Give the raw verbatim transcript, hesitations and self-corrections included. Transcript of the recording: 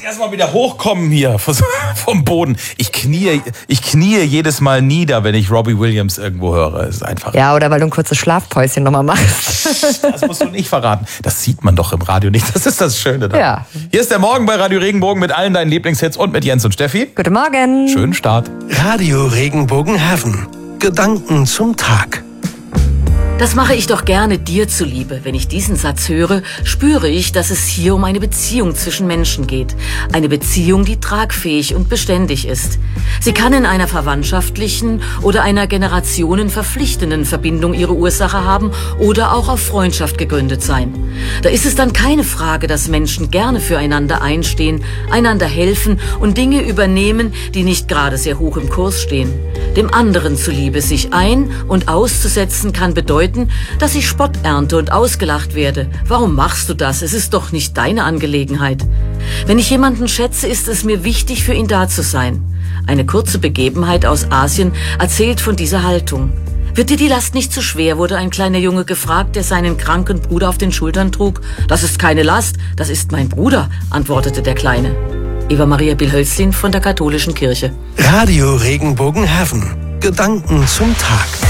Erstmal wieder hochkommen hier vom Boden. Ich knie, ich knie jedes Mal nieder, wenn ich Robbie Williams irgendwo höre. Das ist einfach. Ja, oder weil du ein kurzes Schlafpäuschen nochmal machst. Das musst du nicht verraten. Das sieht man doch im Radio nicht. Das ist das Schöne da. Ja. Hier ist der Morgen bei Radio Regenbogen mit allen deinen Lieblingshits und mit Jens und Steffi. Guten Morgen. Schönen Start. Radio Regenbogen-Haven. Gedanken zum Tag. Das mache ich doch gerne dir zuliebe. Wenn ich diesen Satz höre, spüre ich, dass es hier um eine Beziehung zwischen Menschen geht. Eine Beziehung, die tragfähig und beständig ist. Sie kann in einer verwandtschaftlichen oder einer generationenverpflichtenden Verbindung ihre Ursache haben oder auch auf Freundschaft gegründet sein. Da ist es dann keine Frage, dass Menschen gerne füreinander einstehen, einander helfen und Dinge übernehmen, die nicht gerade sehr hoch im Kurs stehen. Dem anderen zuliebe sich ein- und auszusetzen kann bedeuten, dass ich Spott ernte und ausgelacht werde. Warum machst du das? Es ist doch nicht deine Angelegenheit. Wenn ich jemanden schätze, ist es mir wichtig, für ihn da zu sein. Eine kurze Begebenheit aus Asien erzählt von dieser Haltung. Wird dir die Last nicht zu schwer, wurde ein kleiner Junge gefragt, der seinen kranken Bruder auf den Schultern trug. Das ist keine Last, das ist mein Bruder, antwortete der Kleine. Eva Maria Bill-Hölzlin von der Katholischen Kirche. Radio Regenbogen-Haven. Gedanken zum Tag.